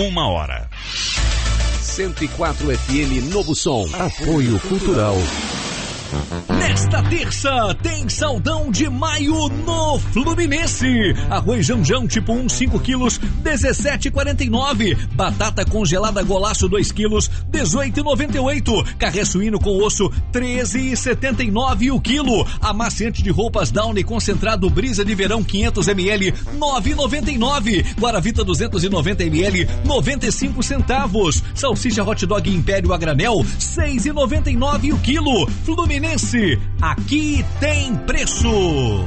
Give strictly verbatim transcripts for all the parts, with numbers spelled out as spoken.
uma hora. cento e quatro F M Novo Som. Apoio Cultural. Nesta terça tem saldão de maio no Fluminense. Arroz Janjão tipo um, cinco quilos, dezessete e quarenta e nove. Batata congelada Golaço dois quilos, dezoito e noventa e oito. Carré suíno com osso, treze e setenta e nove o quilo. Amaciante de roupas Downy concentrado Brisa de verão quinhentos mililitros, nove e noventa e nove. Guaravita duzentos e noventa mililitros, noventa e cinco centavos. Salsicha hot dog Império a granel, seis e noventa e nove o quilo. Fluminense, aqui tem preço.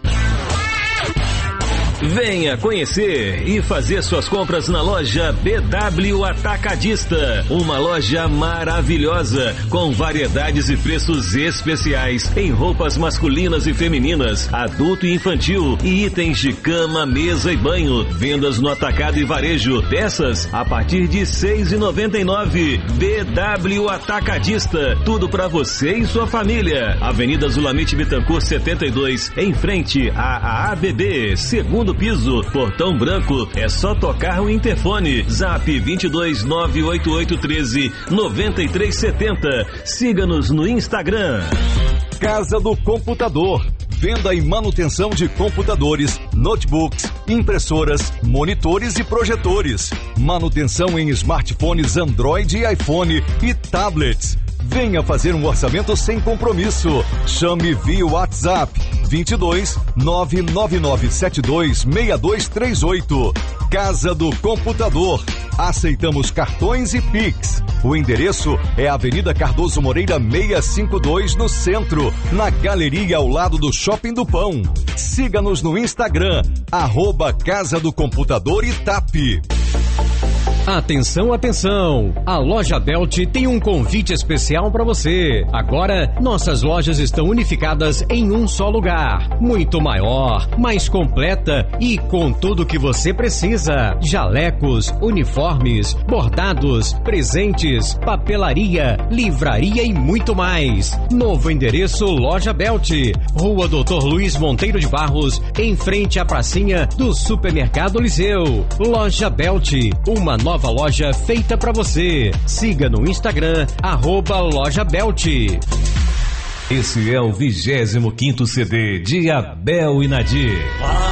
Venha conhecer e fazer suas compras na loja B W Atacadista. Uma loja maravilhosa, com variedades e preços especiais em roupas masculinas e femininas, adulto e infantil e itens de cama, mesa e banho. Vendas no atacado e varejo. Peças a partir de seis e noventa e nove. B W Atacadista. Tudo para você e sua família. Avenida Zulamite Bittencourt setenta e dois, em frente à A A B B, segundo piso, Portão Branco. É só tocar o interfone. Zap vinte e dois, nove oito oito, treze, noventa e três setenta. Siga-nos no Instagram. Casa do Computador. Venda e manutenção de computadores, notebooks, impressoras, monitores e projetores. Manutenção em smartphones Android e iPhone e tablets. Venha fazer um orçamento sem compromisso. Chame via WhatsApp vinte e dois, nove nove nove sete dois, seis dois três oito. Casa do Computador. Aceitamos cartões e Pix. O endereço é Avenida Cardoso Moreira seiscentos e cinquenta e dois, no centro, na galeria ao lado do Shopping do Pão. Siga-nos no Instagram, arroba Casa do Computador Itape. Atenção, atenção! A Loja Belt tem um convite especial para você. Agora, nossas lojas estão unificadas em um só lugar. Muito maior, mais completa e com tudo o que você precisa. Jalecos, uniformes, bordados, presentes, papelaria, livraria e muito mais. Novo endereço Loja Belt, Rua doutor Luiz Monteiro de Barros, em frente à pracinha do Supermercado Liseu. Loja Belt, uma nova Nova loja feita pra você. Siga no Instagram, arroba Loja Belt. Esse é o vigésimo quinto C D de Abel e Nadir.